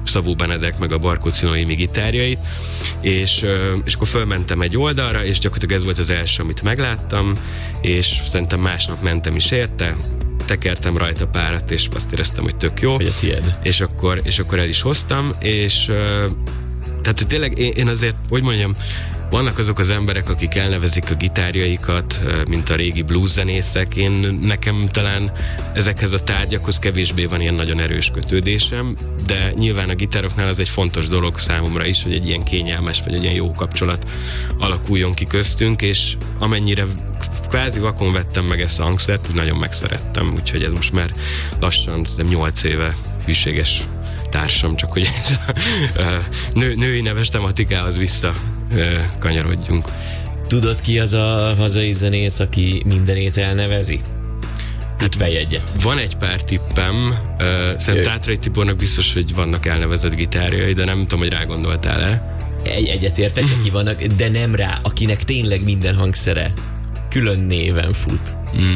Szabó Benedek meg a Barkóczi Noémi gitárjait, és akkor fölmentem egy oldalra, és gyakorlatilag ez volt az első, amit megláttam, és szerintem másnap mentem is érte, tekertem rajta párat, és azt éreztem, hogy tök jó. Hogy a tiéd. És akkor el is hoztam, és tehát hogy tényleg én azért, hogy mondjam, vannak azok az emberek, akik elnevezik a gitárjaikat, mint a régi blues zenészek. Nekem talán ezekhez a tárgyakhoz kevésbé van ilyen nagyon erős kötődésem, de nyilván a gitároknál az egy fontos dolog számomra is, hogy egy ilyen kényelmes, vagy egy ilyen jó kapcsolat alakuljon ki köztünk, és amennyire kvázi vakon vettem meg ezt a hangszert, úgy nagyon megszerettem, úgyhogy ez most már lassan 8 éve hűséges társam, csak hogy ez a női neves tematikához vissza kanyarodjunk. Tudod, ki az a hazai zenész, aki mindenét elnevezi? Tippelj egyet. Van egy pár tippem, szerintem Tátrai Tibornak biztos, hogy vannak elnevezett gitárjai, de nem tudom, hogy rá gondoltál-e. Egyetértek, aki vannak, de nem rá, akinek tényleg minden hangszere külön néven fut.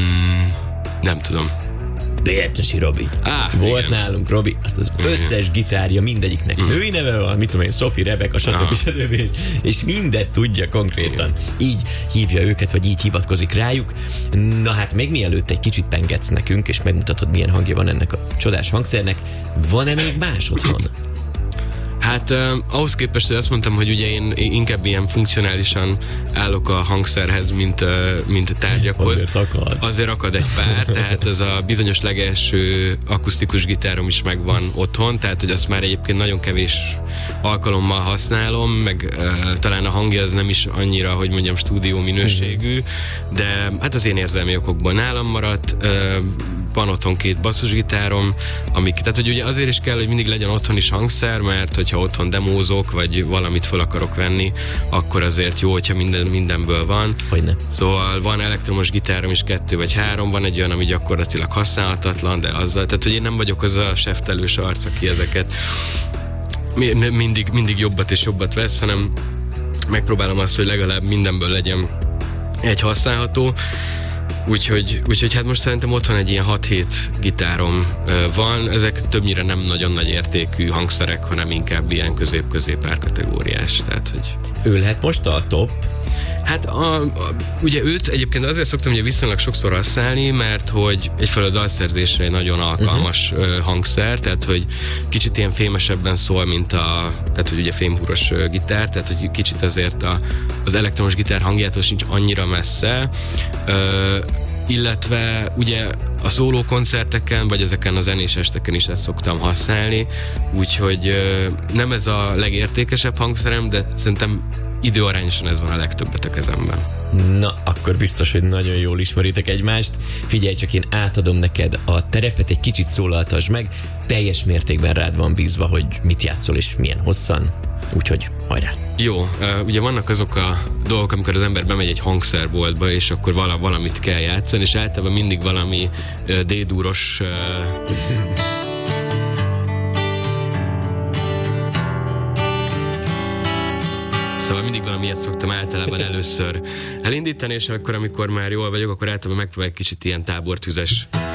Nem tudom. Dércsesi Robi. Volt igen. Nálunk Robi, azt az összes gitárja mindegyiknek női neve van, mit tudom én, Sophie, Rebecca, stb. És mindet tudja konkrétan. Így hívja őket, vagy így hivatkozik rájuk. Na hát még mielőtt egy kicsit pengetsz nekünk, és megmutatod, milyen hangja van ennek a csodás hangszernek, van-e még más otthon? Hát ahhoz képest, hogy azt mondtam, hogy ugye én inkább ilyen funkcionálisan állok a hangszerhez, mint a tárgyakhoz. Azért akad egy pár, tehát az a bizonyos legelső akusztikus gitárom is megvan otthon, tehát hogy azt már egyébként nagyon kevés alkalommal használom, meg talán a hangja az nem is annyira, hogy mondjam, stúdió minőségű, de hát az én érzelmi okokból nálam maradt. Van otthon 2 basszusgitárom, tehát hogy ugye azért is kell, hogy mindig legyen otthon is hangszer, mert hogyha otthon demózok, vagy valamit fel akarok venni, akkor azért jó, hogyha mindenből van. Hogyne. Szóval van elektromos gitárom is 2 vagy 3, van egy olyan, ami gyakorlatilag használhatatlan, de azzal, tehát hogy én nem vagyok az a seftelős arc, aki ezeket mindig jobbat és jobbat vesz, hanem megpróbálom azt, hogy legalább mindenből legyen egy használható. Úgyhogy hát most szerintem otthon egy ilyen 6-7 gitárom van, ezek többnyire nem nagyon nagy értékű hangszerek, hanem inkább ilyen közép-közép árkategóriás, tehát hogy... Ő lehet most a top? Hát ugye őt egyébként azért szoktam ugye viszonylag sokszor használni, mert hogy egyfelől a dalszerzésre egy nagyon alkalmas hangszer, tehát hogy kicsit ilyen fémesebben szól, tehát hogy ugye fémhúros gitár, tehát hogy kicsit azért az elektromos gitár hangjától sincs annyira messze, illetve ugye a szóló koncerteken, vagy ezeken a zenés esteken is ezt szoktam használni, úgyhogy nem ez a legértékesebb hangszerem, de szerintem időarányosan ez van a legtöbbet a kezemben. Na, akkor biztos, hogy nagyon jól ismeritek egymást. Figyelj csak, én átadom neked a terepet, egy kicsit szólaltasd meg, teljes mértékben rád van bízva, hogy mit játszol és milyen hosszan, úgyhogy hajrá! Jó, ugye vannak azok a dolgok, amikor az ember bemegy egy hangszerboltba, és akkor valamit kell játszani, és általában mindig valami D-dúros... Szóval mindig valamilyet szoktam általában először elindítani, és akkor, amikor már jól vagyok, akkor általában megpróbálok kicsit ilyen tábortüzes